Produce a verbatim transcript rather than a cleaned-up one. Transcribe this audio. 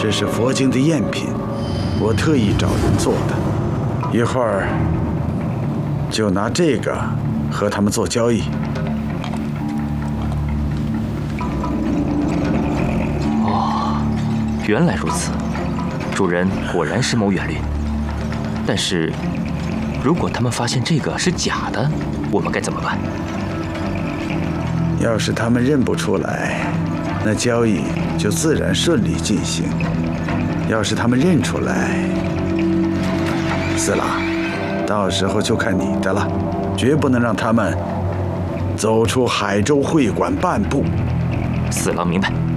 这是佛经的赝品，我特意找人做的。一会儿就拿这个和他们做交易。 哦，原来如此，主人果然深谋远虑。但是，如果他们发现这个是假的，我们该怎么办？ 要是他们认不出来，那交易就自然顺利进行；要是他们认出来，四郎，到时候就看你的了，绝不能让他们走出海州会馆半步。 四郎明白。